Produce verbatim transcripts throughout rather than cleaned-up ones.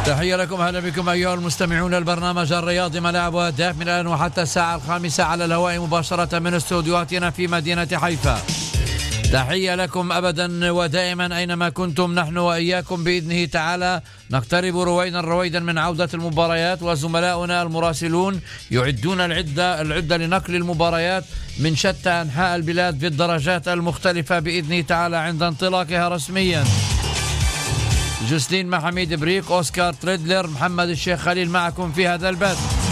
تحية لكم، أهلا بكم أيها المستمعون. البرنامج الرياضي ملاعب وأهداف من الآن وحتى الساعة الخامسة على الهواء مباشرة من استوديوهاتنا في مدينة حيفا. تحية لكم أبدا ودائما أينما كنتم. نحن وإياكم بإذنه تعالى نقترب رويدا رويدا من عودة المباريات، وزملاؤنا المراسلون يعدون العدة العدة لنقل المباريات من شتى أنحاء البلاد في الدرجات المختلفة بإذنه تعالى عند انطلاقها رسميا. جوسلين محميد بريك، أوسكار تريدلر، محمد الشيخ خليل معكم في هذا البث.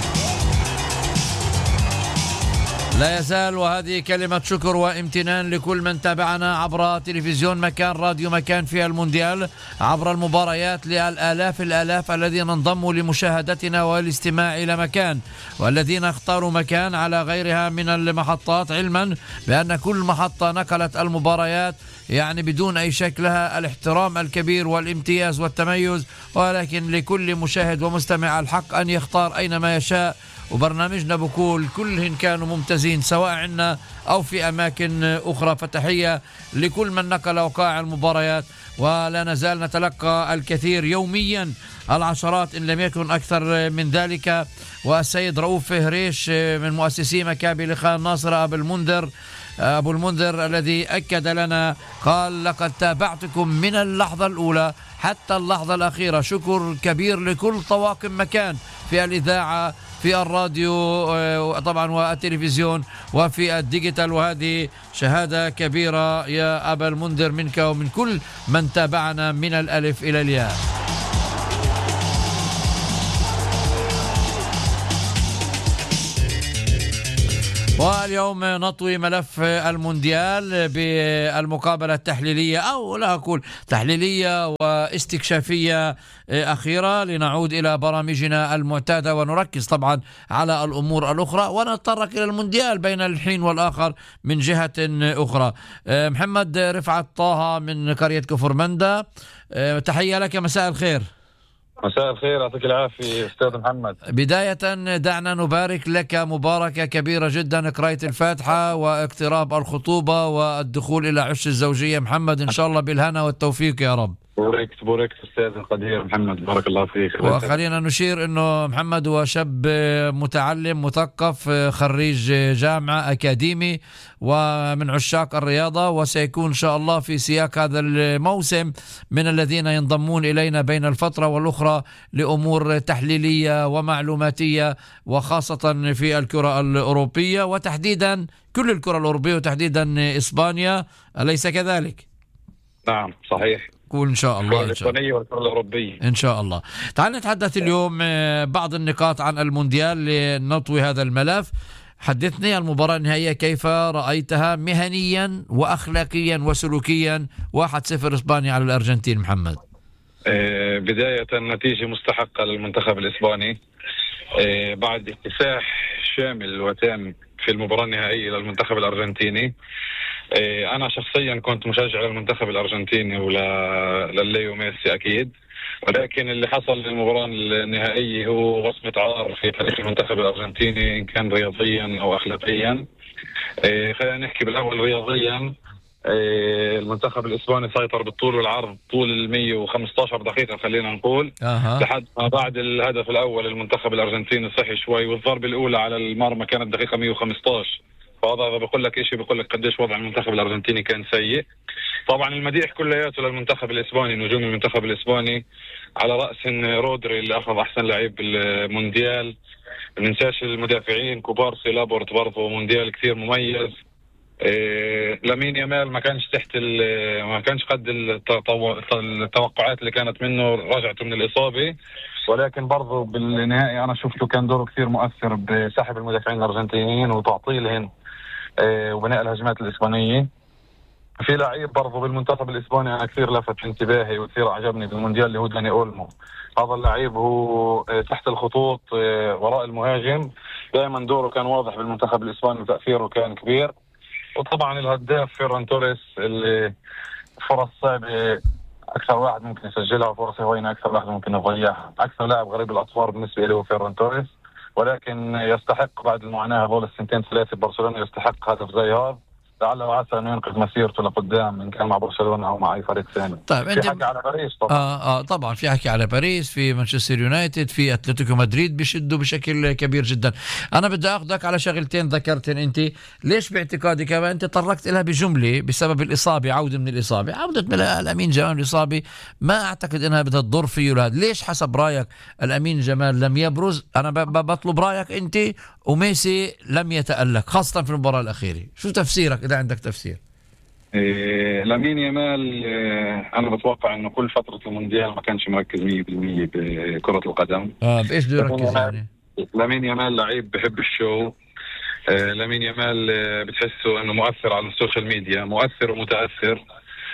لا يزال وهذه كلمة شكر وامتنان لكل من تابعنا عبر تلفزيون مكان، راديو مكان في المونديال، عبر المباريات، للآلاف الآلاف الذين انضموا لمشاهدتنا والاستماع إلى مكان، والذين اختاروا مكان على غيرها من المحطات، علما بأن كل محطة نقلت المباريات يعني بدون أي شك لها الاحترام الكبير والامتياز والتميز، ولكن لكل مشاهد ومستمع الحق أن يختار أينما يشاء. وبرنامجنا بقول كلهم كانوا ممتازين سواء عنا أو في أماكن أخرى. فتحية لكل من نقل وقائع المباريات، ولا نزال نتلقى الكثير يوميا، العشرات إن لم يكن أكثر من ذلك. والسيد رؤوف هريش من مؤسسي مكابي لقاء الناصر أبو المنذر أبو المنذر الذي أكد لنا، قال: لقد تابعتكم من اللحظة الأولى حتى اللحظة الأخيرة. شكر كبير لكل طواقم مكان في الإذاعة، في الراديو طبعا والتلفزيون وفي الديجيتال، وهذه شهادة كبيرة يا أبا المنذر منك ومن كل من تابعنا من الألف إلى الياء. واليوم نطوي ملف المونديال بالمقابلة التحليلية، أو لا أقول تحليلية واستكشافية أخيرة، لنعود إلى برامجنا المعتادة ونركز طبعا على الأمور الأخرى ونتطرق إلى المونديال بين الحين والآخر من جهة أخرى. محمد رفعت طه من قرية كفر مندى، تحية لك، مساء الخير. مساء الخير، يعطيك العافية أستاذ محمد. بداية دعنا نبارك لك مباركة كبيرة جدا، قراية الفاتحة واقتراب الخطوبة والدخول إلى عش الزوجية. محمد إن شاء الله بالهنا والتوفيق يا رب. بوركت بوركت أستاذ القدير محمد، بارك الله فيك. وخلينا نشير أنه محمد هو شاب متعلم مثقف خريج جامعة أكاديمي ومن عشاق الرياضة، وسيكون إن شاء الله في سياق هذا الموسم من الذين ينضمون إلينا بين الفترة والأخرى لأمور تحليلية ومعلوماتية، وخاصة في الكرة الأوروبية وتحديدا كل الكرة الأوروبية وتحديدا إسبانيا، أليس كذلك؟ نعم صحيح. إن شاء الله إن شاء الله والكرة الأوروبية إن شاء الله. تعال نتحدث اليوم بعض النقاط عن المونديال لنطوي هذا الملف. حدثني المباراة النهائية كيف رأيتها مهنيا وأخلاقيا وسلوكيا؟ واحد صفر إسبانيا على الأرجنتين. محمد. آه بداية نتيجة مستحقة للمنتخب الإسباني آه بعد اكتساح شامل وتام في المباراة النهائية للمنتخب الأرجنتيني. أنا شخصيا كنت مشجع للمنتخب الأرجنتيني ولليو ميسي أكيد، ولكن اللي حصل للمباراة النهائية هو وصمة عار في تاريخ المنتخب الأرجنتيني إن كان رياضيا أو أخلاقيا. خلينا نحكي بالأول رياضيا. المنتخب الإسباني سيطر بالطول والعرض طول ال مية وخمسة عشر دقيقة خلينا نقول أه. لحد ما بعد الهدف الأول المنتخب الأرجنتيني صحي شوي، والضربة الأولى على المرمى كانت دقيقة مية وخمسة عشر. فهذا بقول لك إشي، بقول لك قديش وضع المنتخب الأرجنتيني كان سيء. طبعا المديح كلياته للمنتخب الإسباني، نجوم المنتخب الإسباني على رأس رودري اللي أخذ أحسن لعيب المونديال. ما ننساش المدافعين كوبارسي، لابورت برضه مونديال كثير مميز. إيه لامين يامال ما كانش تحت ما كانش قد التوقعات اللي كانت منه، رجعته من الإصابة، ولكن برضه بالنهائي أنا شفته كان دوره كثير مؤثر بسحب المدافعين الأرجنتينيين وتعطيلهم إيه وبناء الهجمات الإسبانية. في لعيب برضه بالمنتخب الإسباني أنا كثير لفت انتباهي وكثير عجبني بالمونديال اللي هو داني أولمو. هذا اللعيب هو تحت الخطوط وراء المهاجم، دائما دوره كان واضح بالمنتخب الإسباني وتأثيره كان كبير. وطبعا الهداف فيران توريس اللي فرص صعبة أكثر واحد ممكن يسجلها وفرص هوينة أكثر واحد ممكن يضيعها. أكثر لاعب غريب الأطوار بالنسبة له فيران توريس، ولكن يستحق بعد المعاناة هذول السنتين ثلاثة برشلونة يستحق هدف زي هذا، لعل وعسى انه ينقذ مسيرته لقدام ان كان مع برشلونه او مع اي فريق ثاني. طيب في انت حكي على باريس طبعا. اه اه طبعا في حكي على باريس، في مانشستر يونايتد، في اتلتيكو مدريد بيشدوا بشكل كبير جدا. انا بدي اخذك على شغلتين ذكرتن انت، ليش باعتقادك كمان انت طرقت لها بجمله بسبب الاصابه، عوده من الاصابه، عوده من الامين جمال الاصابه ما اعتقد انها بدها تضر فيه لهذا. ليش حسب رايك الامين جمال لم يبرز؟ انا بطلب رايك انت. وميسي لم يتألق خاصه في المباراه الاخيره، شو تفسيرك اذا عندك تفسير؟ إيه لامين يامال، إيه انا بتوقع انه كل فتره المونديال ما كانش مركز مية بالمية بكره القدم. اه بايش بده يركز يعني؟ لامين يامال لعيب بحب الشو. إيه لامين يامال إيه بتحسه انه مؤثر على السوشيال ميديا، مؤثر ومتاثر.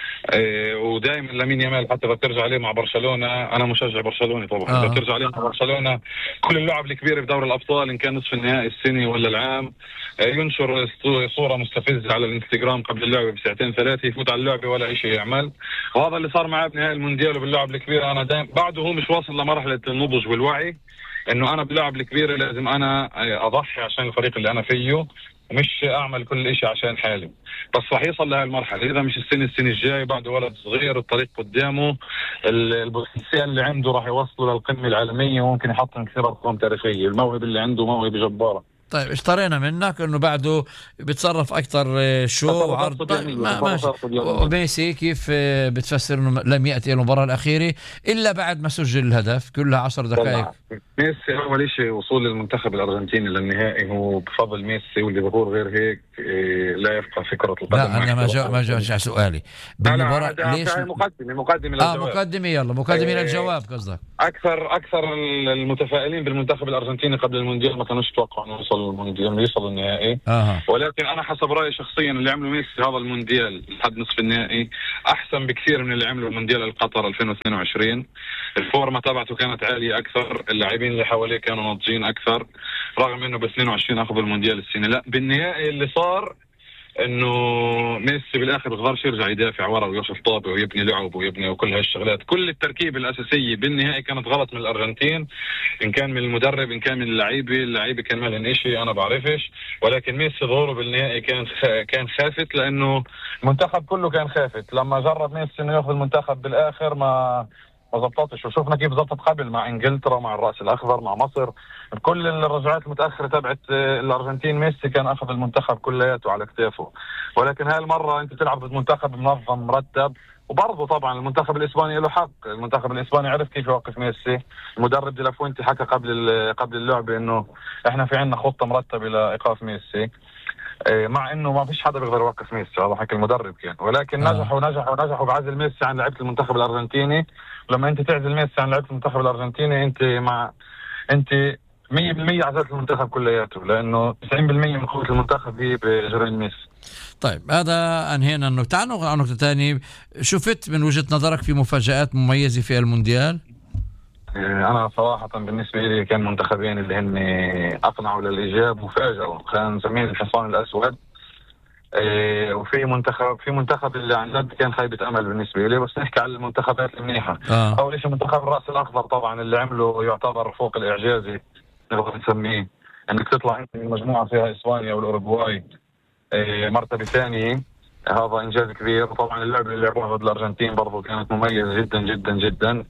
إيه ودائما لامين يامال حتى بترجع عليه مع برشلونه، انا مشجع برشلوني طبعا، آه. بترجع عليه مع برشلونه كل اللعب الكبيره في دوري الابطال ان كان نصف النهائي السنه ولا العام، إيه ينشر صوره مستفزه على الانستغرام قبل اللعبه بساعتين ثلاثه، يفوت على اللعبه ولا شيء يعمل. وهذا اللي صار معاه بنهائي المونديال وباللعب الكبيره. انا دائما بعده هو مش واصل لمرحله النضج والوعي انه انا باللعب الكبيره لازم انا اضحي عشان الفريق اللي انا فيه، مش اعمل كل شيء عشان حالي. بس راح يوصل لهي المرحله، اذا مش السنه السنه الجاي بعده ولد صغير، الطريق قدامه، البوتنسيال اللي عنده راح يوصله للقمه العالميه وممكن يحطم كثير ارقام تاريخيه. الموهبه اللي عنده موهبه جباره. طيب اشترينا منك انه بعده بيتصرف اكثر شو وعرض. طيب ما ماشي. وميسي كيف بتفسر انه لم ياتي المباراه الاخيره الا بعد ما سجل الهدف كلها عشر دقائق؟ ميسي اول شيء وصول المنتخب الارجنتيني للنهائي هو بفضل ميسي، واللي بقول غير هيك إيه لا يفقه في كره القدم. لا انا ما جا ما جاش على سؤالي بالمباراه. ليش مقدمه مقدمه اه مقدمه يلا مقدمه إيه للجواب قصدك. اكثر اكثر المتفائلين بالمنتخب الارجنتيني قبل المونديال ما كانوش يتوقعوا انه يوصل المونديال يوصل النهائي. آه. ولكن انا حسب رايي شخصيا اللي عمله ميسي هذا المونديال لحد نصف النهائي احسن بكثير من اللي عمله المونديال القطر ألفين واثنين وعشرين. الفورمه تبعته كانت عاليه اكثر، اللاعبين اللي حواليه كانوا ناضجين اكثر، رغم انه ب اثنين وعشرين اخذوا المونديال السنه. لا بالنهائي اللي صار انه ميسي بالاخر بقدرش يرجع يدافع ورا ويوصل طابه ويبني لعب ويبني وكل هالشغلات. كل التركيبه الاساسيه بالنهائي كانت غلط من الارجنتين، ان كان من المدرب ان كان من اللعيبه، اللعيبه كان مالن شيء انا بعرفش. ولكن ميسي ظهوره بالنهائي كان كان خافت، لانه المنتخب كله كان خافت. لما جرب ميسي انه ياخذ المنتخب بالاخر ما ما زبطتش، وشوفنا كيف زبطت قبل مع انجلترا، مع الراس الاخضر، مع مصر. كل الرجعات المتاخره تبعت الارجنتين ميسي كان اخذ المنتخب كلياته على كتافه. ولكن هاي المره انت تلعب ضد منتخب منظم مرتب، وبرضه طبعا المنتخب الاسباني له حق. المنتخب الاسباني عرف كيف يوقف ميسي. المدرب دي لافوينتي حكى قبل قبل اللعبه انه احنا في عندنا خطه مرتبه لايقاف ميسي، مع انه ما فيش حدا بيقدر يوقف ميسي، هذا حكي المدرب كان. ولكن آه. نجحوا نجحوا نجحوا بعزل ميسي عن لعيبه المنتخب الارجنتيني. لما انت تعزل ميسي عن لعيبه المنتخب الارجنتيني انت مع انت مية بالمية عزلت المنتخب كلياته، لانه تسعين بالمية من قوه المنتخب هي بجرين ميسي. طيب هذا انهينا النقطه. تعالوا على نقطه ثانيه. شفت من وجهه نظرك في مفاجآت مميزه في المونديال؟ انا صراحه بالنسبه لي كان منتخبين اللي هن اقنعوا للايجاب وفاجئوا، كان نسميه الحصان الاسود. إيه وفي منتخب في منتخب اللي عن جد كان خيبه امل بالنسبه لي. بس نحكي على المنتخبات المنيحه. آه. اول شيء منتخب الراس الاخضر طبعا اللي عمله يعتبر فوق الاعجازي نقدر نسميه، انك تطلع انت من مجموعه فيها اسبانيا والاوروغواي إيه مرتبه ثانيه، هذا انجاز كبير. وطبعا اللعبه اللي لعبوها ضد الارجنتين برضه كانت مميزه جدا جدا جدا.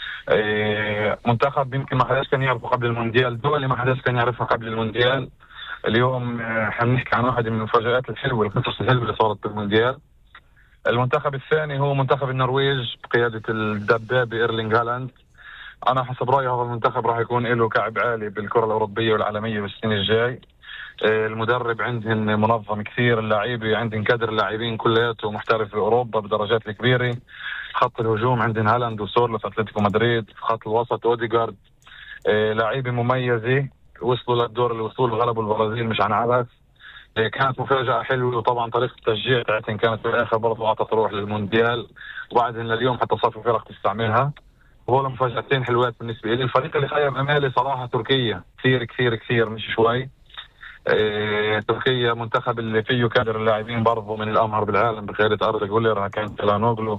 إيه منتخب يمكن ما حداش كان يعرفه قبل المونديال، دول ما حداش كان يعرفها قبل المونديال. اليوم حنحكي عن واحدة من المفاجآت الحلوة، القصص الحلوة اللي صارت بالمونديال. المنتخب الثاني هو منتخب النرويج بقيادة الدبابة إيرلينغ هالاند. أنا حسب رأيي هذا المنتخب راح يكون له كعب عالي بالكرة الأوروبية والعالمية بالسنة الجاي. المدرب عندهم منظم كثير، اللاعبين عندهم كادر اللاعبين كلياته محترف في أوروبا بدرجات الكبيرة. خط الهجوم عندهم هالاند وسورلو في أتلتيكو مدريد، خط الوسط أوديغارد. لاعبين مميزة وصلوا للدور اللي وصلوا غلبوا البرازيل مش عن عبث. كانت مفاجأة حلوة. وطبعا طريقة التشجيع تاعتهم كانت في الآخر برضو أعطت روح للمونديال، وبعدين لليوم حتى صار في فرق تستعملها. وهو مفاجأتين حلوات بالنسبة لي. الفريق اللي خيب أمالي صراحة تركيا، كثير كثير كثير مش شوي. إيه تركيا منتخب اللي فيه كادر اللاعبين برضو من الأمهر بالعالم بقيادة أردا جولر كان تلانوغلو.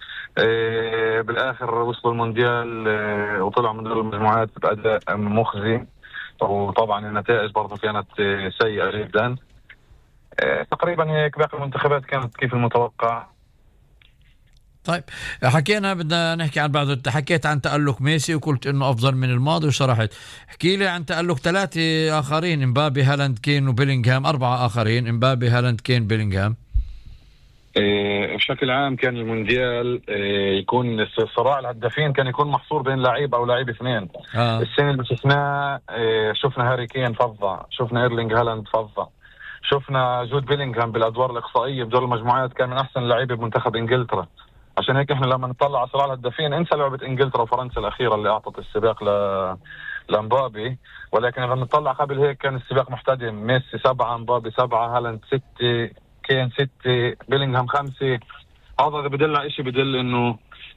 إيه بالآخر وصلوا المونديال إيه وطلعوا من دور المجموعات بأداء مخزي، وطبعا النتائج برضو كانت سيئة جدا. تقريبا هيك. باقي المنتخبات كانت كيف المتوقع. طيب حكينا، بدنا نحكي عن بعض. حكيت عن تألق ميسي وقلت انه افضل من الماضي وشرحت. احكي لي عن تألق ثلاثة اخرين، امبابي هالاند كين وبيلينغهام. اربعة اخرين، امبابي هالاند كين بيلينغهام. إيه بشكل عام كان المونديال إيه يكون صراع الهدافين كان يكون محصور بين لعيب او لاعب اثنين. آه. السنه اللي شفناه إيه شفنا هاري كين فظع، شفنا ايرلينغ هالاند فظع، شفنا جود بيلينغهام بالادوار الاقصائيه بدور المجموعات كان من احسن اللعيبه بمنتخب انجلترا. عشان هيك احنا لما نطلع على صراع الهدافين انسى لعبه انجلترا وفرنسا الاخيره اللي اعطت السباق ل لامبابي، ولكن لما نطلع قبل هيك كان السباق محتدم. ميسي سبعه، مبابي سبعه، هالاند سته، كين ستة، بيلينغهام خمسة. هذا اللي بدل على شيء، بدل انه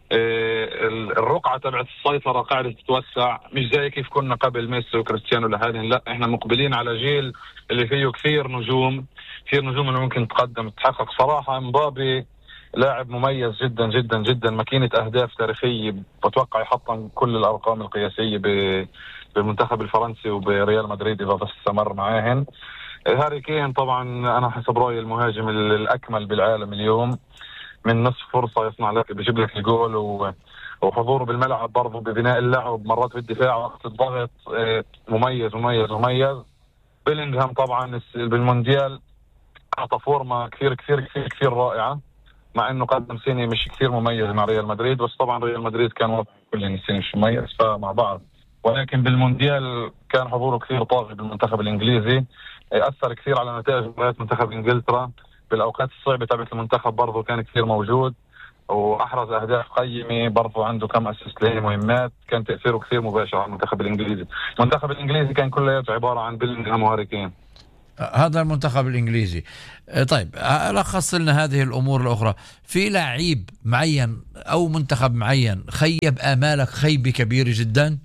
الرقعة تبعت السيطرة قاعدة تتوسع، مش زي كيف كنا قبل ميسي وكريستيانو لهذه. لا، احنا مقبلين على جيل اللي فيه كثير نجوم، كثير نجوم اللي ممكن تقدم تحقق. صراحة مبابي لاعب مميز جدا جدا جدا، ماكينة اهداف تاريخية، بتوقع يحطم كل الارقام القياسية بالمنتخب الفرنسي وبريال مدريد اذا استمر معاهن. هاري كين طبعا انا حسب رايي المهاجم الاكمل بالعالم اليوم، من نصف فرصه يصنع لك، بيجيب لك الجول، وحضوره بالملعب برضه ببناء اللعب، مرات بالدفاع وقت الضغط مميز مميز مميز. بيلينغهام طبعا بالمونديال اعطى فورمه كثير كثير كثير كثير رائعه، مع انه قدم سنه مش كثير مميز مع ريال مدريد، بس طبعا ريال مدريد كان وضع كل السنه مش مميز فمع بعض، ولكن بالمونديال كان حضوره كثير طاغي بالمنتخب الانجليزي، اثر كثير على نتائج مباريات منتخب انجلترا. بالاوقات الصعبه تبعت المنتخب برضه كان كثير موجود، واحرز اهداف قيمه، برضه عنده كم اسيست لمهمات، كان تاثيره كثير مباشر على المنتخب الانجليزي. المنتخب الانجليزي كان كله عباره عن بيلينغهام وهاري كين. هذا المنتخب الانجليزي. طيب لخص لنا هذه الامور الاخرى. في لعيب معين او منتخب معين خيب امالك خيبه كبيره جدا؟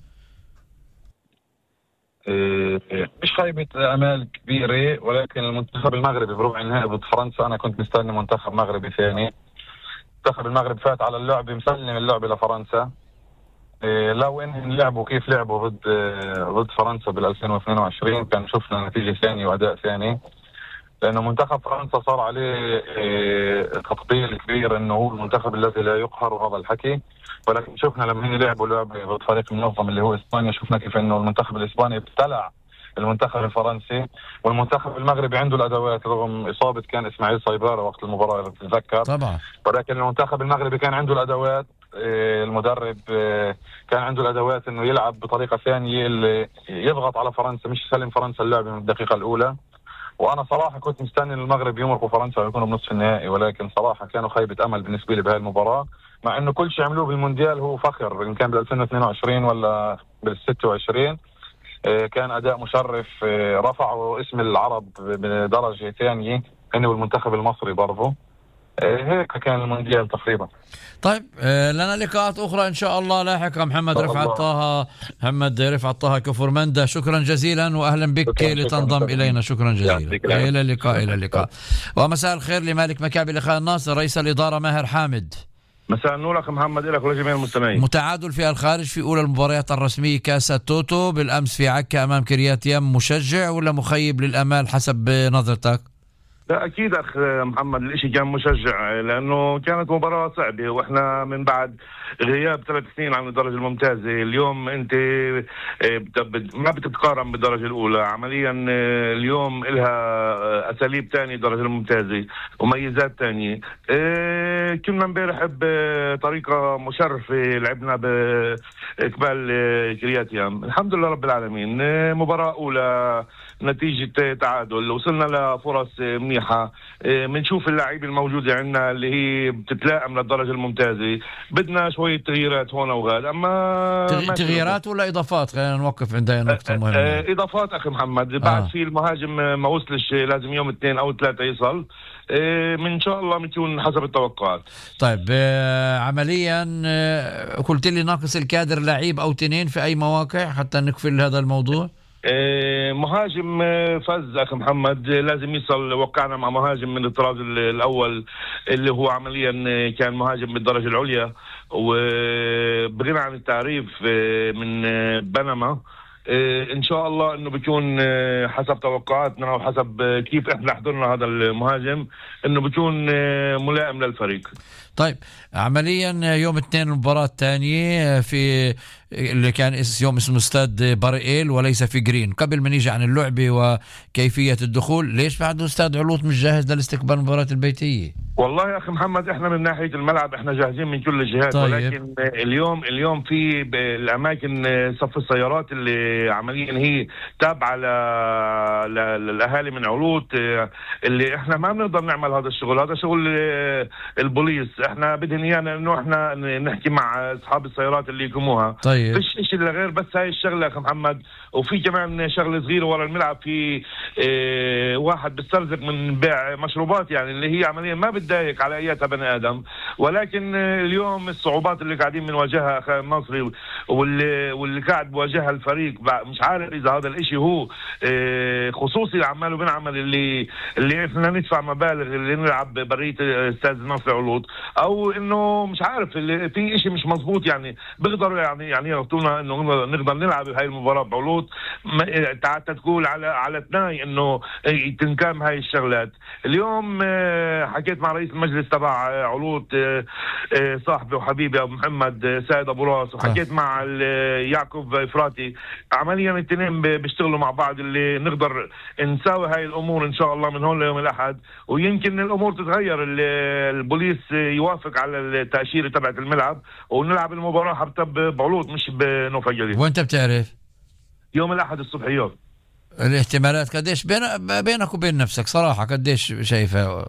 مش خيبة امال كبيرة، ولكن المنتخب المغربي بربع النهائي ضد فرنسا انا كنت مستني منتخب مغربي ثاني. منتخب المغرب فات على اللعبة مسلم اللعبة لفرنسا. لو ان لعبوا كيف لعبوا ضد ضد فرنسا بال ألفين واثنين وعشرين كان شفنا نتيجة ثانية واداء ثاني، لانه منتخب فرنسا صار عليه تطبيل كبير انه هو المنتخب الذي لا يقهر وهذا الحكي، ولكن شفنا لما هن لعبوا لعبه ضد فريق منظم اللي هو اسبانيا شفنا كيف انه المنتخب الاسباني ابتلع المنتخب الفرنسي، والمنتخب المغربي عنده الادوات رغم اصابه كان اسماعيل صيباره وقت المباراه اذا تتذكر طبعا، ولكن المنتخب المغربي كان عنده الادوات. المدرب كان عنده الادوات انه يلعب بطريقه ثانيه اللي يضغط على فرنسا، مش يسلم فرنسا اللعبه من الدقيقه الاولى. وانا صراحه كنت مستني المغرب يمرقوا فرنسا ويكونوا بنصف النهائي، ولكن صراحه كانوا خيبه امل بالنسبه لي بهذه المباراه، مع انه كل شيء عملوه بالمونديال هو فخر، ان كان بال ألفين واثنين وعشرين ولا بال ستة وعشرين كان اداء مشرف، رفعوا اسم العرب بدرجه ثانيه انه والمنتخب المصري برضه. هيك كان المونديال تقريبا. طيب لنا لقاءات اخرى ان شاء الله لاحقا. محمد رفعت طه محمد رفعت طه كفر منده، شكرا جزيلا واهلا بك شكرا لتنضم شكرا الينا. شكرا جزيلا. الى اللقاء. الى اللقاء. ومساء الخير لمالك مكابي لخان الناصر رئيس الاداره ماهر حامد. مساء النور اخ محمد لك ولجميع المستمعين. متعادل في الخارج في اولى المباريات الرسميه كاس توتو بالامس في عكا امام كرياتيام، مشجع ولا مخيب للامال حسب نظرتك؟ لا اكيد اخ محمد الاشي كان مشجع، لانه كانت مباراه صعبه، واحنا من بعد غياب ثلاث سنين عن الدرجه الممتازه. اليوم انت ما بتتقارن بالدرجه الاولى، عمليا اليوم لها اساليب ثانيه الدرجه الممتازه وميزات ثانيه. كنا امبارح بطريقه مشرفه لعبنا باقبال كرياتيام، الحمد لله رب العالمين. مباراه اولى نتيجه تعادل، وصلنا لفرص منيحه، بنشوف اللعيبه الموجوده عندنا اللي هي بتتلائم للدرجه الممتازه. بدنا شويه تغييرات هون وغاد، اما تغييرات ولا اضافات؟ خلينا نوقف عند هاي النقطه المهمه. اضافات اخي محمد، بعد آه. في المهاجم ما وصلش، لازم يوم اثنين او ثلاثه يصل، من ان شاء الله بتكون حسب التوقعات. طيب عمليا قلت لي ناقص الكادر لعيب او اثنين في اي مواقع حتى نكفل هذا الموضوع؟ مهاجم فز اخي محمد، لازم يصل. وقعنا مع مهاجم من الطراز الاول اللي هو عمليا كان مهاجم بالدرجه العليا، وبغنى عن التعريف من بنما، إيه ان شاء الله انه بيكون إيه حسب توقعاتنا وحسب إيه كيف احنا حضرنا هذا المهاجم انه بيكون إيه ملائم للفريق. طيب عمليا يوم اثنين المباراة الثانية في اللي كان يوم اسمه استاد باريل وليس في جرين. قبل ما نيجي عن اللعبة وكيفية الدخول، ليش بعد استاد علوط مش جاهز لاستقبال المباراة البيتية؟ والله يا اخي محمد احنا من ناحيه الملعب احنا جاهزين من كل الجهات. طيب. ولكن اليوم اليوم في الاماكن صف السيارات اللي عمليا هي تابعه للاهالي من علوط، اللي احنا ما بنقدر نعمل هذا الشغل، هذا شغل البوليس. احنا بدهن ايانا انه احنا نحكي مع اصحاب السيارات اللي يقوموها. طيب. فيش شيء غير بس هاي الشغله يا اخي محمد. وفي كمان شغله صغيره ورا الملعب، في اه واحد بيسترزق من بيع مشروبات، يعني اللي هي عمليا ما بتضايق على اياتها بني ادم. ولكن اليوم الصعوبات اللي قاعدين بنواجهها اخي المصري واللي واللي قاعد بواجهها الفريق، مش عارف اذا هذا الاشي هو اه خصوصي عماله بنعمل اللي اللي احنا ندفع مبالغ اللي نلعب بريه استاذ النصر علوط، او انه مش عارف اللي في اشي مش مزبوط. يعني بيقدروا يعني يعني يعطونا انه نقدر نلعب هاي المباراه بعلوط، تعال تقول على على ثناي انه تنكم هاي الشغلات. اليوم حكيت مع رئيس المجلس تبع علوط صاحبي وحبيبي ابو محمد سيد ابو راس، وحكيت مع يعقوب افراطي. عمليا الاثنين بيشتغلوا مع بعض اللي نقدر نساوي هاي الامور ان شاء الله من هون ليوم الاحد، ويمكن الامور تتغير، البوليس يوافق على التاشيره تبعت الملعب ونلعب المباراه حتى بعلوط مش بنوفا جليل. وانت بتعرف يوم الاحد الصبحيات الاحتمالات قديش بين بينك وبين نفسك صراحه قديش شايفها؟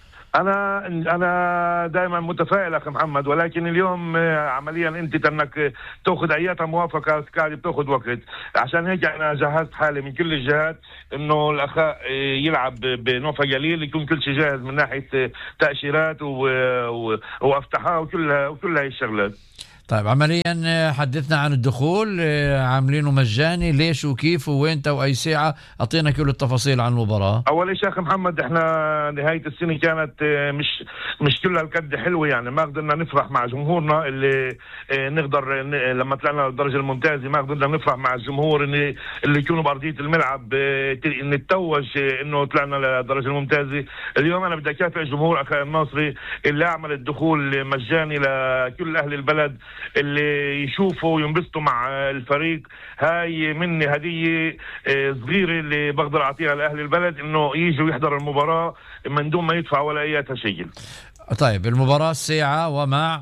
انا انا دائما متفائل اخي محمد، ولكن اليوم عمليا انت تنك تاخذ اياتها موافقه قاعد بتاخذ وقت. عشان هيك انا جهزت حالي من كل الجهات انه الاخاء يلعب بنوفا جليل، يكون كل شيء جاهز من ناحيه تاشيرات وافتحاء وكلها وكل هاي الشغلات. طيب عمليا حدثنا عن الدخول، عاملينه مجاني، ليش وكيف ووين واي ساعه؟ اعطينا كل التفاصيل عن المباراه. اول شيء اخي محمد، احنا نهايه السنه كانت مش مش كلها القد حلوه، يعني ما قدرنا نفرح مع جمهورنا اللي نقدر لما طلعنا للدرجه الممتازه، ما قدرنا نفرح مع الجمهور اللي اللي يكونوا بارضيه الملعب نتوج انه طلعنا للدرجه الممتازه. اليوم انا بدي اكافئ الجمهور اخي الناصري اللي عمل الدخول مجاني لكل اهل البلد اللي يشوفوا وينبسطوا مع الفريق. هاي مني هدية صغيرة اللي بقدر أعطيها لأهل البلد، إنه ييجوا يحضروا المباراة من دون ما يدفعوا ولا أي شيء. طيب المباراة الساعة ومع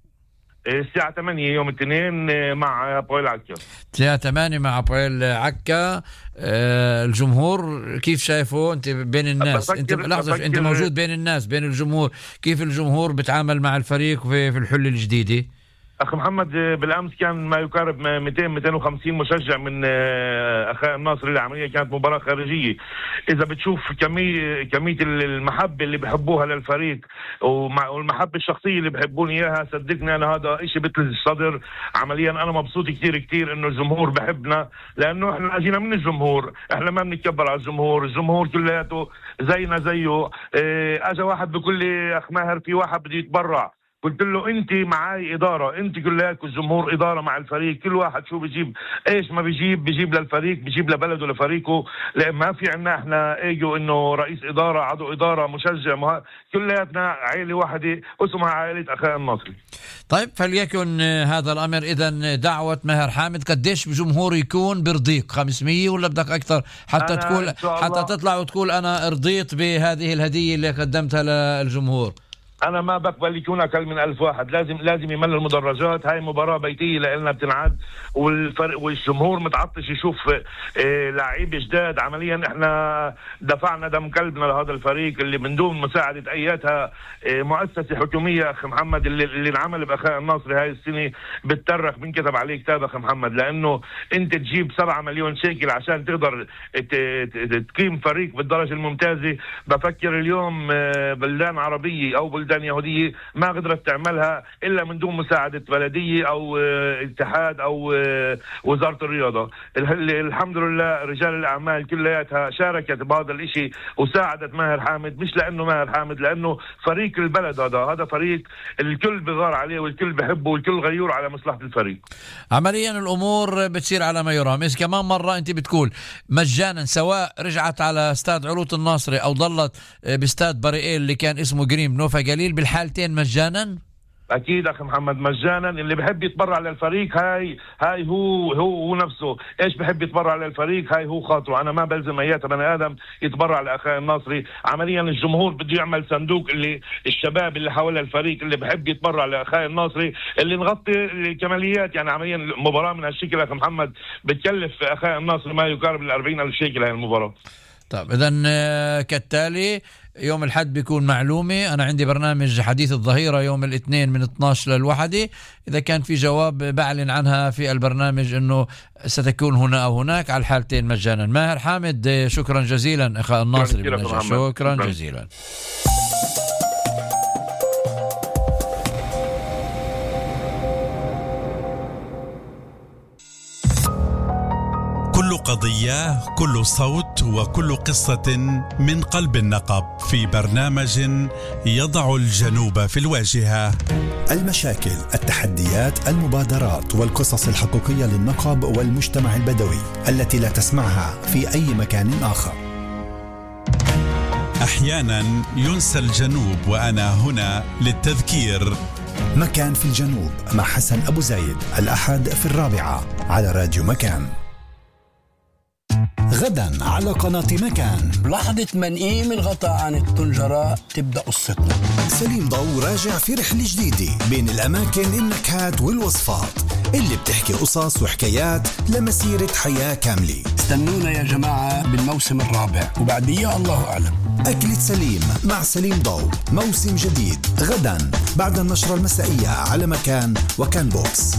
الساعة ثمانية يوم الاثنين مع بويل عكا. الساعة ثمانية مع بويل عكا. آه الجمهور كيف شايفه انت بين الناس؟ انت لحظة، انت موجود بين الناس بين الجمهور، كيف الجمهور بتعامل مع الفريق في, في الحلة الجديدة؟ اخي محمد بالامس كان ما يقارب مئتين مئتين وخمسين مشجع من اخاء الناصر. العمليه كانت مباراه خارجيه. اذا بتشوف كميه كميه المحبه اللي بحبوها للفريق والمحبه الشخصيه اللي بحبوني اياها، صدقني انا هذا شيء بيطلع الصدر. عمليا انا مبسوط كثير كثير انه الجمهور بحبنا، لانه احنا اجينا من الجمهور، احنا ما بنتكبر على الجمهور، الجمهور كلياته زينا زيه. اجى واحد بيقول لي اخ ماهر في واحد بده يتبرع، قلت له انت معاي اداره، انت كلياتكم الجمهور اداره مع الفريق، كل واحد شو بيجيب ايش ما بيجيب بيجيب للفريق، بيجيب لبلده لفريقه. لان ما في عندنا احنا ايجو انه رئيس اداره عضو اداره مشجع مه... كلياتنا عائله واحده اسمها عائله اخاء النصري. طيب فليكن هذا الامر اذا دعوه ماهر حامد. قديش بجمهور يكون برضيك؟ خمسمية ولا بدك اكثر حتى تقول حتى تطلع وتقول انا رضيت بهذه الهديه اللي قدمتها للجمهور؟ انا ما بقبل يكون اقل من ألف واحد، لازم لازم يملوا المدرجات. هاي مباراه بيتيه لنا بتنعد، والفرق والجمهور متعطش يشوف اه لعيبه جداد. عمليا احنا دفعنا دم قلبنا لهذا الفريق اللي من دون مساعده اياتها اه مؤسسه حكوميه اخي محمد اللي اللي انعمل باخاء الناصري هاي السنه بتترخ بنكتب عليه كتاب اخي محمد، لانه انت تجيب سبعة مليون شيكل عشان تقدر تقيم فريق بالدرجه الممتازه. بفكر اليوم اه بلدان عربيه او بلدان بلدان يهوديه ما قدرت تعملها الا من دون مساعده بلديه او اتحاد او وزاره الرياضه. الحمد لله رجال الاعمال كلياتها شاركت بهذا الشيء وساعدت ماهر حامد، مش لانه ماهر حامد، لانه فريق البلد هذا هذا فريق الكل بغار عليه والكل بحبه والكل غيور على مصلحه الفريق. عمليا الامور بتصير على ما يرام. اذا كمان مره انت بتقول مجانا، سواء رجعت على استاد علوط الناصري او ضلت باستاد بريئيل اللي كان اسمه جريم نوفا جليل، بالحالتين مجانا؟ اكيد اخي محمد مجانا. اللي بحب يتبرع للفريق هاي هاي هو هو هو نفسه ايش بحب يتبرع للفريق، هاي هو خاطره. انا ما بلزم ايات بني ادم يتبرع لاخي الناصري. عمليا الجمهور بده يعمل صندوق، اللي الشباب اللي حول الفريق اللي بحب يتبرع لاخي الناصري اللي نغطي الكماليات. يعني عمليا مباراه من هالشكل اخي محمد بتكلف اخي الناصري ما يقارب ال أربعين ألف شيكل هاي المباراه. طيب اذا كالتالي يوم الأحد بيكون معلومة. أنا عندي برنامج حديث الظهيرة يوم الاثنين من اثني عشر للواحدة. إذا كان في جواب بعلن عنها في البرنامج أنه ستكون هنا أو هناك، على الحالتين مجانا. ماهر حامد شكرا جزيلا أخي الناصري بالنجاح، شكرا جزيلا. كل قضية، كل صوت، وكل قصة من قلب النقب في برنامج يضع الجنوب في الواجهة. المشاكل، التحديات، المبادرات والقصص الحقيقية للنقب والمجتمع البدوي التي لا تسمعها في أي مكان آخر. أحيانا ينسى الجنوب وأنا هنا للتذكير. مكان في الجنوب مع حسن أبو زايد، الأحد في الرابعة على راديو مكان. غدا على قناة مكان، بلحظة منقيم الغطاء عن الطنجرة تبدأ قصتنا. سليم ضو راجع في رحلة جديدة بين الأماكن، النكهات والوصفات اللي بتحكي قصص وحكايات لمسيرة حياة كاملة. استنونا يا جماعة بالموسم الرابع، وبعديه الله أعلم. أكلة سليم مع سليم ضو، موسم جديد غدا بعد النشرة المسائية على مكان وكان بوكس.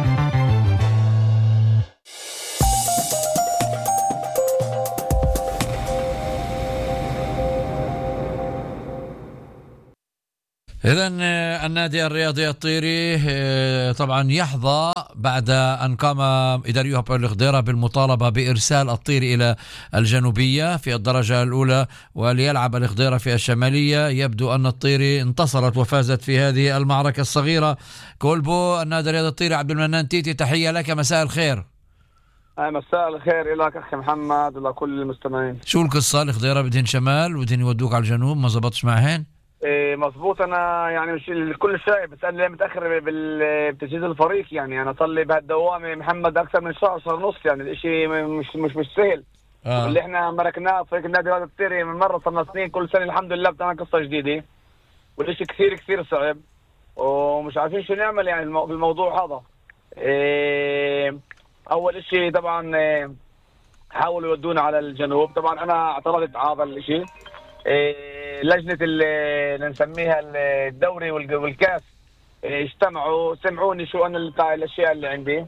إذن النادي الرياضي الطيري طبعا يحظى بعد أن قام إداريو هابول الخضيرة بالمطالبة بإرسال الطيري إلى الجنوبية في الدرجة الأولى وليلعب الخضيرة في الشمالية. يبدو أن الطيري انتصرت وفازت في هذه المعركة الصغيرة. كولبو النادي الرياضي الطيري، عبد المنان تيتي، تحية لك، مساء الخير. مساء الخير لك أخي محمد ولكل المستمعين. شو القصة؟ الخضيرة بدهن شمال ودهن يودوك على الجنوب، ما زبطش معهن؟ إيه مظبوط. انا يعني مش الكل شيء بسألني ليه متاخر بتجهيز الفريق. يعني انا صار لي بهالدوامه محمد اكثر من شهر شهر ونص. يعني الاشي مش مش مش سهل. آه. اللي احنا مركناه فريق النادي الرياضي الطيري من مره صرنا سنين، كل سنه الحمد لله بتعمل قصه جديده، والاشي كثير كثير صعب ومش عارفين شو نعمل يعني بالموضوع هذا. إيه اول اشي طبعا إيه حاولوا يودونا على الجنوب. طبعا انا اعترضت على هذا الاشي. إيه لجنة اللي نسميها الدوري والكاس اجتمعوا سمعوني شو أنا الأشياء اللي عندي،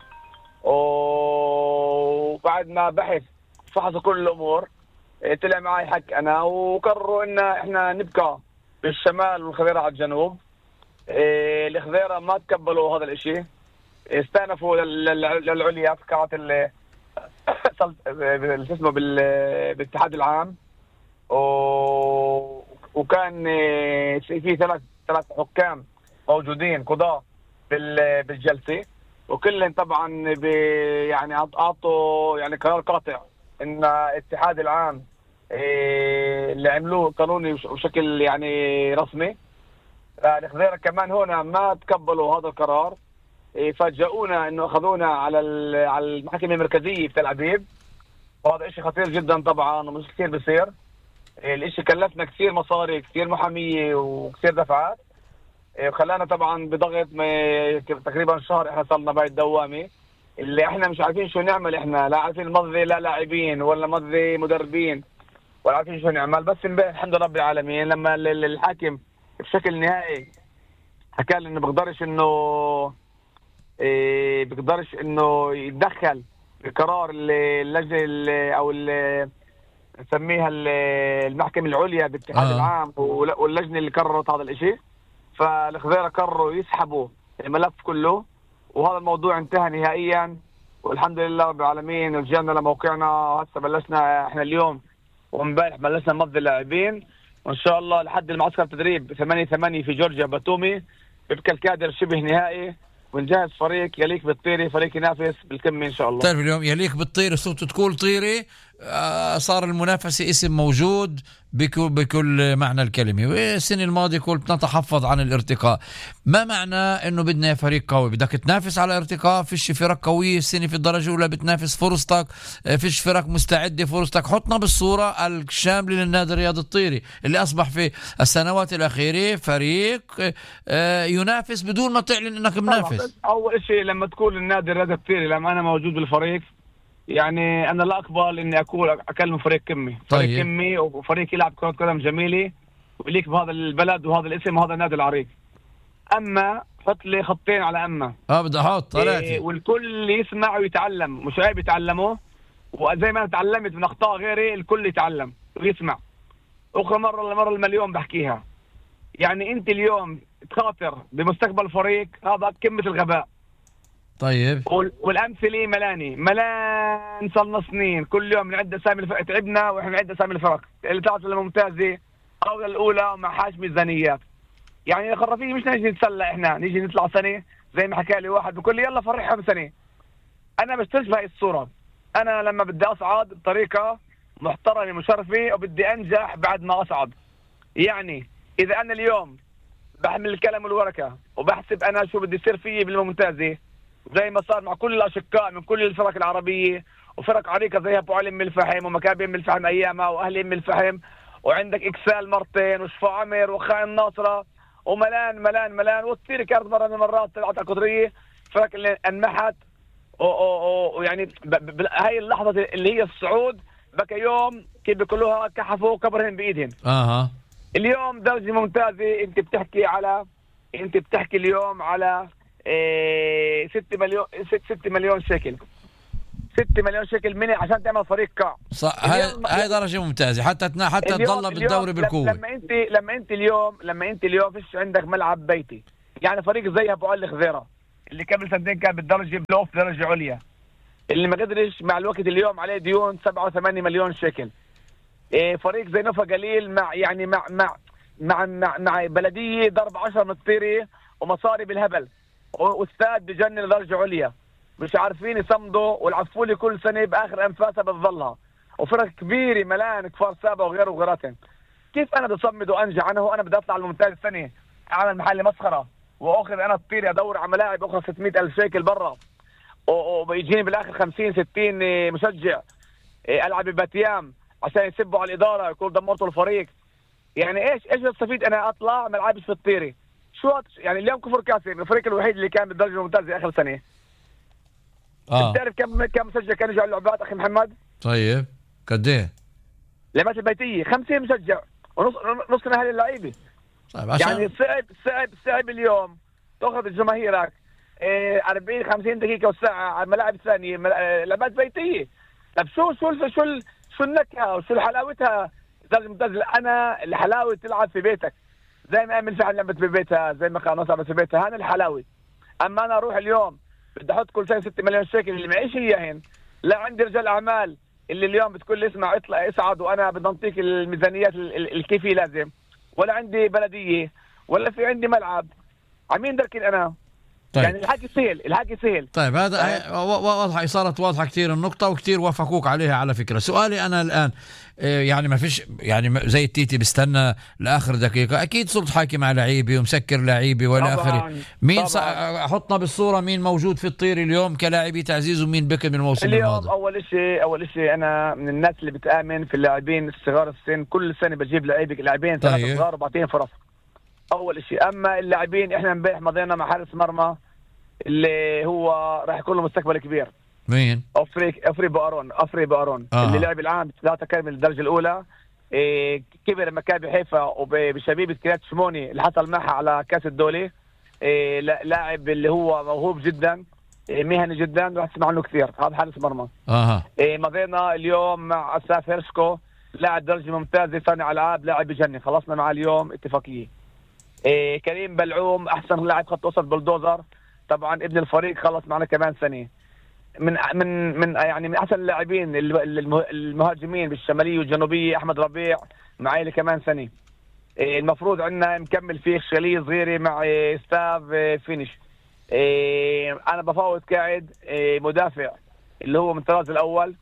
وبعد ما بحث فحصوا كل الأمور طلع معي حق أنا، وقرروا إن إحنا نبقى بالشمال والخضيرة على الجنوب. الخضيرة ما تقبلوا هذا الإشي، استأنفوا للعليا في قاعة اسمه بالاتحاد العام، وكان في ثلاث ثلاث حكام موجودين قضاة بالجلسة، وكلهم طبعا يعني اعطوا يعني قرار قاطع ان الاتحاد العام اللي عملوه قانوني بشكل يعني رسمي. الخضيرة كمان هنا ما تقبلوا هذا القرار، فاجئونا انه اخذونا على على المحكمة المركزية في تل أبيب، وهذا اشي خطير جدا طبعا ومش كثير بصير. الاشي كلفنا كثير مصاري، كثير محامية وكثير دفعات، وخلانا طبعا بضغط تقريبا شهر احنا صرنا بهاي الدوامة اللي احنا مش عارفين شو نعمل. احنا لا عارفين مضي لا لاعبين ولا مضي مدربين ولا عارفين شو نعمل. بس الحمد لله رب العالمين لما الحاكم بشكل نهائي حكى لي انه بقدرش انه إيه بقدرش انه يتدخل بقرار اللجنة او نسميها المحكمة العليا بالاتحاد آه. العام واللجنة اللي قررت هذا الاشي. فالخضيره قرروا يسحبوا الملف كله، وهذا الموضوع انتهى نهائيا والحمد لله رب العالمين. رجعنا لموقعنا وهسه بلشنا احنا اليوم وامبارح بلشنا نمضي اللاعبين، وان شاء الله لحد المعسكر التدريب ثمانية ثمانية في جورجيا باتومي بيبقى الكادر شبه نهائي، ونجهز فريق يليق بالطيري، فريق ينافس بالكمي ان شاء الله. تعرف اليوم يليق بالطيري صرت تقول طيري، آه صار المنافسه اسم موجود بكل بكل معنى الكلمه. والسنه الماضيه كنت نتحفظ عن الارتقاء. ما معنى انه بدنا فريق قوي؟ بدك تنافس على ارتقاء، فيش فرق قويه السنه في الدرجه الاولى بتنافس فرصتك، فيش فرق مستعده فرصتك. حطنا بالصوره الشامله للنادي الرياضي الطيري اللي اصبح في السنوات الاخيره فريق آه ينافس بدون ما تعلن انك منافس. اول شيء لما تكون النادي الرياضي الطيري لما انا موجود بالفريق، يعني انا لا اقبل اني اكون اكلم فريق كمي، فريق طيب. كمي وفريق يلعب كرة قدم جميله وليك بهذا البلد وهذا الاسم وهذا النادي العريق. اما حط لي خطين على اما اه بدي احط ثلاثه إيه، والكل يسمع ويتعلم، مش عيب يتعلموا، وزي ما انا تعلمت من اخطاء غيري الكل يتعلم ويسمع. اخرى مره لمره المليون بحكيها، يعني انت اليوم تخاطر بمستقبل فريق، هذا قمه الغباء. طيب والامثله ملاني ملان، صرنا سنين كل يوم نعد اسامي الفرق، تعبنا واحنا نعد اسامي الفرق اللي طلعت للممتازه او الاولى مع حاج ميزانيات. يعني الخرافيه مش نيجي نتسلى، احنا نيجي نطلع سنه زي ما حكى لي واحد بقول لي يلا فرحهم سنه. انا بشتغل بهاي الصوره، انا لما بدي اصعد بطريقه محترمه مشرفه وبدي انجح بعد ما اصعد. يعني اذا انا اليوم بحمل الكلام والورقه وبحسب انا شو بدي يصير فيي بالممتازه زي ما صار مع كل الاشقاء من كل الفرق العربيه وفرق عريقه زي ابو علي ام الفحم ومكابي ام الفحم ايامها واهلي ام الفحم، وعندك اكسال مرتين وشفا عمر وخاين الناصره وملان ملان ملان، وكثير كانت مره من المرات طلعت على القطريه فرق اللي انمحت. ويعني هاي اللحظه اللي هي الصعود بكى يوم كيف بيقولوها كحفوا كبرهن بايدهم. اها اليوم درجه ممتازه، انت بتحكي على انت بتحكي اليوم على إيه ستة مليون ستة مليون شيكل، ستة مليون شيكل مني عشان تعمل فريق كع. صح، هاي هاي درجه ممتازه حتى تنا حتى تضل بالدوري بالقوه. لما انت لما انت اليوم لما انت اليوم فيش عندك ملعب بيتي، يعني فريق زي ابو علي خضيره اللي قبل سنتين كان بالدرجه بلوف درجه عليا، اللي ما قدرش مع الوقت اليوم عليه ديون سبعة وثمانية مليون شيكل. إيه فريق زي نوفا قليل مع يعني مع مع مع مع, مع بلديه ضرب عشرة من الطيري ومصاري بالهبل، واستاد بجنن درجه عليا مش عارفين يصمدوا والعفوا لي كل سنه باخر انفاسها بتظلها، وفرق كبيره ملان كفار سابا وغيره وغيراتهم. كيف انا بصمد وانجح انا وانا بدي اطلع الممتاز السنه اعمل محل مسخره واخذ انا الطيري ادور على ملاعب اخرى ستمئة الف شيكل برا، وبيجيني بالاخر خمسين ستين مشجع العب بباتيام عشان يسبوا على الاداره يقول دمرتوا الفريق. يعني ايش ايش بستفيد انا اطلع ما العبش في الطيري؟ شو يعني اليوم كفر كاسم الفريق الوحيد اللي كان بالدرجه الممتازه اخر سنه. اه بتعرف كم كم مشجع كان يجوا على اللعبات اخي محمد؟ طيب قد ايه؟ لعبات البيتيه خمسين مشجع ونص نص من اهل اللعيبه. طيب عشان يعني صعب صعب صعب اليوم تاخذ جماهيرك إيه أربعين خمسين دقيقه والساعه على الملاعب الثانيه لعبات بيتيه. طب شو شو شو شو النكهه وشو حلاوتها الدرجه الممتازه؟ انا الحلاوه تلعب في بيتك زي ما امل فعلا لعبت في بيتها زي ما قناص لعبت في بيتها، هذا الحلاوه. اما انا اروح اليوم بدي احط كل سنه ستة مليون شيكل اللي معيش اياهن، لا عندي رجال اعمال اللي اليوم بتقول لي اسمع اطلع اصعد وانا بدي انطيك الميزانيات الكيفي لازم، ولا عندي بلديه ولا في عندي ملعب، عمين دركن انا. طيب. يعني الحكي سهل الحكي سهل. طيب هذا واضحه صارت واضحه كثير النقطه وكثير وافقوك عليها على فكره. سؤالي انا الان يعني ما فيش يعني زي التيتي بستنى لاخر دقيقه، اكيد صرت حاكي مع لعيبه ومسكر لعيبه والى اخره. مين حطنا بالصوره مين موجود في الطير اليوم كلاعبي تعزيز ومين بكى من الموسم اليوم الماضي؟ اول شيء اول شيء انا من الناس اللي بتامن في اللاعبين الصغار السن، كل سنه بجيب لعيبه لاعبين ثلاثه صغار وبعطيهم فرص اول شيء. اما اللاعبين احنا امبارح مضينا مع حارس مرمى اللي هو راح يكون له مستقبل كبير. مين؟ افريك افري بارون افري بارون آه. اللي لعب العام ثلاثه كامل الدرجه الاولى، إيه كبر مكابي حيفا وبشبيبه كريات شموني اللي حصل معها على كاس الدولي. إيه لاعب اللي هو موهوب جدا، إيه مهني جدا، راح تسمع عنه كثير. هذا حارس مرمى. اها إيه مضينا اليوم مع اساف هيرشكو لاعب درجه ممتازه صانع العاب لاعب بجنن، خلصنا معه اليوم اتفاقيه. إيه كريم بلعوم احسن لاعب خط وسط بلدوزر، طبعا ابن الفريق خلص معنا كمان سنه. من من من يعني من احسن اللاعبين المهاجمين بالشماليه والجنوبيه احمد ربيع معي لي كمان سنه. إيه المفروض عندنا مكمل فيه شغليه صغيره مع إيه ستاف إيه فينيش. إيه انا بفاوض قاعد إيه مدافع اللي هو من الطراز الاول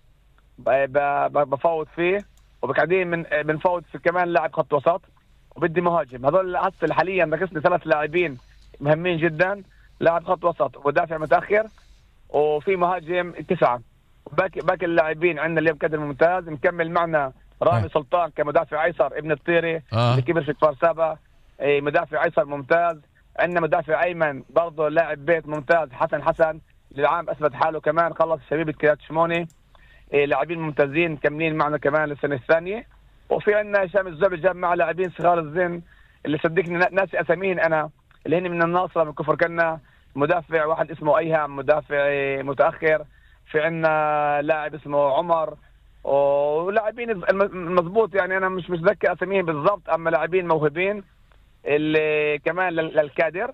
بفاوض فيه، وبعدين من بنفاوض في كمان لاعب خط وسط، وبدي مهاجم. هذول هسه حاليا ناقصني ثلاث لاعبين مهمين جدا، لاعب خط وسط ودافع متاخر وفي مهاجم تسعه. باقي باقي اللاعبين عندنا اليوم كادر ممتاز. مكمل معنا رامي آه. سلطان كمدافع ايسر ابن الطيري آه. اللي كبر في كفار سابا، مدافع ايسر ممتاز. عندنا مدافع ايمن برضه لاعب بيت ممتاز حسن حسن اللي العام اثبت حاله كمان، خلص شبيبه كريات شموني. لاعبين ممتازين مكملين معنا كمان للسنه الثانيه. وفي عندنا هشام الزبي جاب مع لاعبين صغار السن اللي صدقني ناسي اساميهم انا، اللي هن من الناصره من كفر كنا. مدافع واحد اسمه ايهام مدافع متاخر، في عندنا لاعب اسمه عمر، ولاعبين المضبوط يعني انا مش متذكر اساميهم بالضبط، اما لاعبين موهوبين اللي كمان للكادر.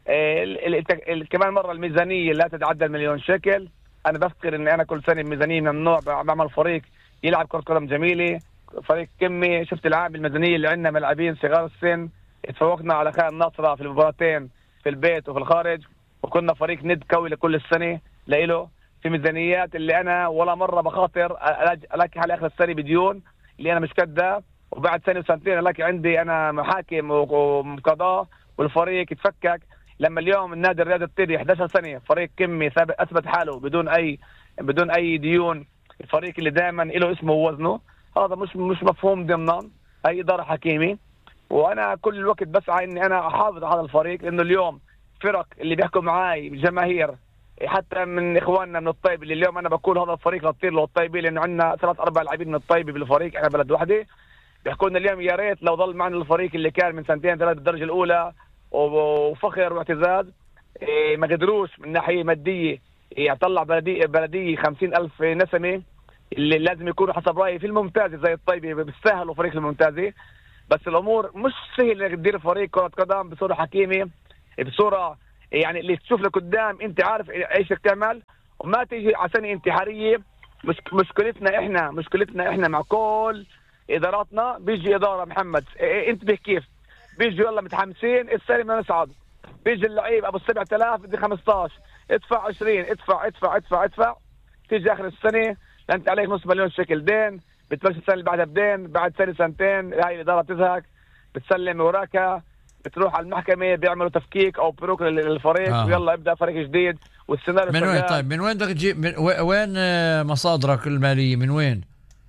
كمان مره الميزانيه لا تتعدى المليون شيكل. انا بفكر ان انا كل سنه ميزانيه من النوع بعمل فريق يلعب كره قدم جميله، فريق كمي. شفت العام الميزانيه اللي عندنا ملاعبين صغار السن، تفوقنا على خان النصره في المباراتين في البيت وفي الخارج، وكنا فريق ند قوي لكل السنه لإله في ميزانيات اللي انا ولا مره بخاطر الاقي على اخر السنه بديون اللي انا مش كده، وبعد سنه وسنتين الاقي عندي انا محاكم وقضاء والفريق يتفكك. لما اليوم النادي الرياضي الطيري احد عشر سنه فريق كمي اثبت حاله بدون اي بدون اي ديون، الفريق اللي دائما له اسمه ووزنه، هذا مش مش مفهوم ضمنا اي اداره حكيمي. وانا كل الوقت بسعى اني انا احافظ على الفريق، لانه اليوم فرق اللي بيحكوا معاي جماهير حتى من اخواننا من الطيب اللي اليوم انا بقول هذا الفريق للطير له الطيبي، لانه عندنا ثلاث اربع لاعبين من الطيبي بالفريق، احنا بلد وحده. بيحكوا لنا اليوم يا ريت لو ضل معنا الفريق اللي كان من سنتين ثلاث بالدرجه الاولى وفخر واعتزاز. إيه ما قدروش من ناحيه ماديه يطلع بلديه بلديه خمسين ألف نسمه اللي لازم يكونوا حسب رايي في الممتازه زي الطيبه، بيستاهلوا فريق الممتازه. بس الامور مش سهل انك تدير فريق كره قدم بصوره حكيمه، بصوره يعني اللي تشوف لك قدام انت عارف ايش تعمل، وما تيجي على سنه انتحاريه. مش مشكلتنا احنا مشكلتنا احنا مع كل اداراتنا. بيجي اداره محمد إيه انتبه كيف بيجي يلا متحمسين السنه بدنا نصعد، بيجي اللعيب ابو سبعة آلاف بدي خمسة عشر ادفع عشرين ادفع ادفع ادفع ادفع تيجي اخر السنه انت عليك نص مليون شيكل دين، بتبلش السنه اللي بعدها بدين، بعد سنه سنتين هاي الاداره بتزهق بتسلم وراكها، بتروح على المحكمه بيعملوا تفكيك او بروك للفريق آه. ويلا ابدا فريق جديد والسيناريو من وين. طيب من وين بدك تجيب من وين مصادرك الماليه من وين؟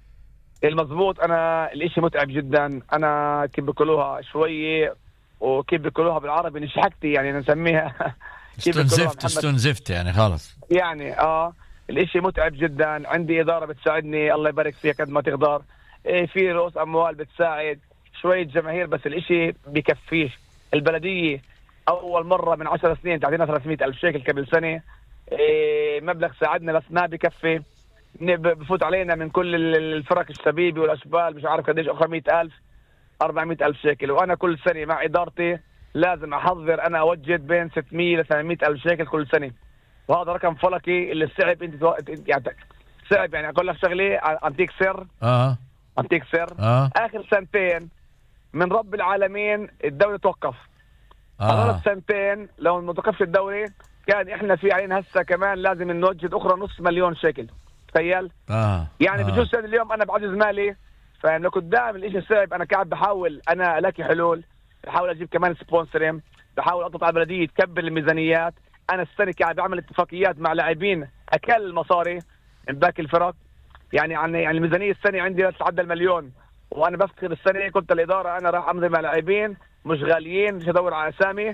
المضبوط انا الاشي متعب جدا. انا كيف بيقولوها شويه وكيف بيقولوها بالعربي نشحكتي يعني نسميها استنزفت استنزفت يعني خلص يعني اه الاشي متعب جدا. عندي اداره بتساعدني الله يبارك فيها قد ما تقدر، إيه في رؤوس اموال بتساعد، شويه جماهير، بس الاشي بكفيش. البلديه اول مره من عشر سنين تعطينا ثلاثمئة ألف شيكل قبل سنه، إيه مبلغ ساعدنا بس ما بكفي. بفوت علينا من كل الفرق الشبيبي والاشبال مش عارف قديش اخر مئة ألف أربعمئة ألف شيكل، وانا كل سنه مع ادارتي لازم احضر انا اوجد بين ستمئة ل ثمانمئة ألف شيكل كل سنه، وهذا رقم فلكي اللي صعب انت تو... يعني صعب. يعني اقول لك شغله انتيك سر اه انتيك سر آه. اخر سنتين من رب العالمين الدوري توقف. هذول آه. السنتين لو ما توقفش الدوري كان احنا في علينا هسه كمان لازم نوجد اخرى نص مليون شيكل، تخيل. آه. يعني آه. بجوز اليوم انا بعجز مالي، فاهم لقدام الاشي صعب. انا قاعد بحاول انا الاقي حلول، بحاول اجيب كمان سبونسرين، بحاول اضغط على البلديه تكبر الميزانيات. انا السنه قاعد بعمل اتفاقيات مع لاعبين اكل المصاري من باقي الفرق، يعني يعني يعني الميزانيه السنه عندي لا تتعدى المليون، وانا بفتخر السنه كنت الاداره انا راح امضي مع لاعبين مش غاليين مش ادور على اسامي،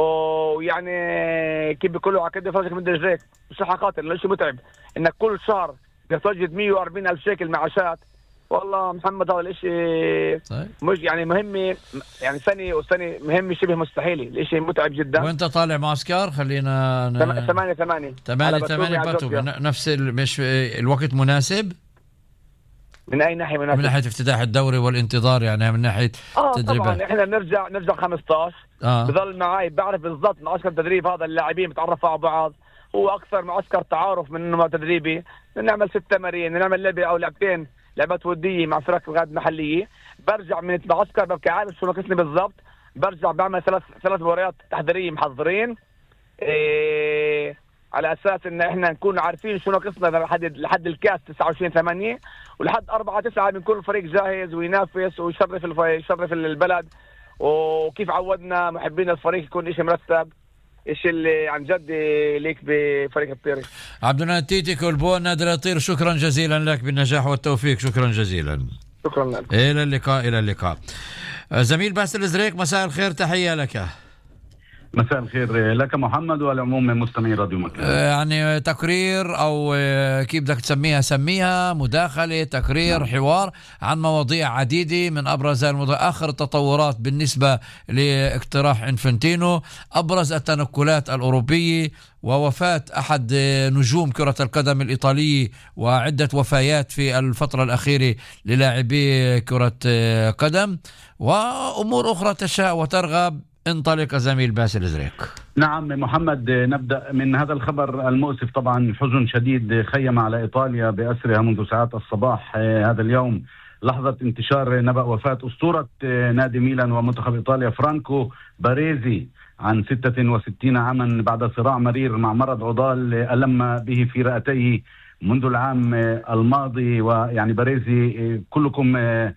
ويعني كيف بيقولوا عقد فرجك من رجليك مش رح خاطر ليش متعب انك كل شهر بتوجد مئة وأربعين ألف شيكل معاشات. والله محمد هذا الاشي مش يعني مهم، يعني سنه وسنه مهم شبه مستحيل، الاشي متعب جدا. وانت طالع معسكر خلينا ن... ثمانية ثمانية ثمانية ثمانية باتوقع نفس ال... مش الوقت مناسب؟ من اي ناحيه منافس؟ من ناحيه افتتاح الدوري والانتظار يعني، من ناحيه اه تدريبات. طبعا احنا بنرجع نرجع خمسطعش آه. بضل معي بعرف بالضبط معسكر تدريب هذا اللاعبين بتعرفوا على بعض، هو اكثر معسكر تعارف من انه تدريبي. نعمل ست تمارين، نعمل لعبه او لعبتين لعبات وديه مع فرق غاد محليه. برجع من المعسكر ببقى عارف شو ناقصني بالضبط، برجع بعمل ثلاث ثلاث مباريات تحضيريه محضرين إيه على اساس ان احنا نكون عارفين شو ناقصنا لحد لحد الكاس تسعة وعشرين ثمانية، ولحد أربعة تسعة بنكون الفريق جاهز وينافس ويشرف الف... يشرف البلد. وكيف عودنا محبين الفريق يكون شيء مرتب، شيء اللي عن جد ليك بفريق الطيري. عبد المنعم تيتي كولبون نادي الطير، شكرا جزيلا لك، بالنجاح والتوفيق، شكرا جزيلا. شكرا لك. الى اللقاء الى اللقاء. زميل باسل الزريق، مساء الخير، تحيه لك. مساء الخير لك محمد والعموم من مستمعي راديو مكان. يعني تقرير او كيف بدك تسميها، سميها مداخله، تقرير، حوار عن مواضيع عديده، من ابرز المواضيع اخر التطورات بالنسبه لاقتراح انفنتينو، ابرز التنقلات الاوروبيه، ووفاه احد نجوم كره القدم الايطاليه، وعده وفيات في الفتره الاخيره للاعبي كره قدم، وامور اخرى تشاء وترغب. انطلق زميل باسل الزريق. نعم محمد، نبدأ من هذا الخبر المؤسف. طبعا حزن شديد خيم على إيطاليا بأسرها منذ ساعات الصباح هذا اليوم، لحظة انتشار نبأ وفاة أسطورة نادي ميلان ومنتخب إيطاليا فرانكو باريزي عن ستة وستين عاما بعد صراع مرير مع مرض عضال ألم به في رئتيه منذ العام الماضي. ويعني باريزي كلكم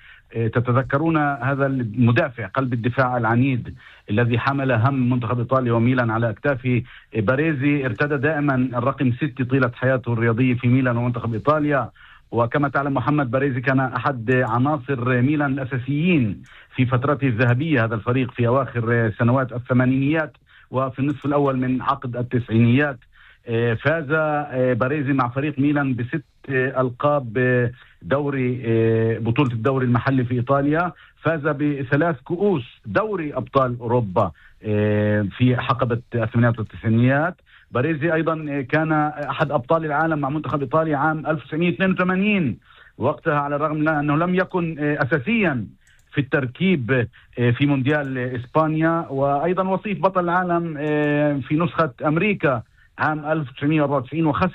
تتذكرون هذا المدافع قلب الدفاع العنيد الذي حمل هم منتخب إيطاليا وميلان على أكتافه. باريزي ارتدى دائما الرقم ست طيلة حياته الرياضية في ميلان ومنتخب إيطاليا. وكما تعلم محمد، باريزي كان أحد عناصر ميلان الأساسيين في فترته الذهبية، هذا الفريق في أواخر سنوات الثمانينيات وفي النصف الأول من عقد التسعينيات. فاز باريزي مع فريق ميلان بست ألقاب دوري بطولة الدوري المحلي في إيطاليا، فاز بثلاث كؤوس دوري أبطال أوروبا في حقبة الثمانينات والتسعينيات. باريزي أيضا كان أحد أبطال العالم مع منتخب إيطاليا عام ألف وتسعمائة واثنين وثمانين، وقتها على الرغم من أنه لم يكن أساسيا في التركيب في مونديال إسبانيا، وأيضا وصيف بطل العالم في نسخة أمريكا عام ألف وتسعمائة وأربعة وتسعين، وخسر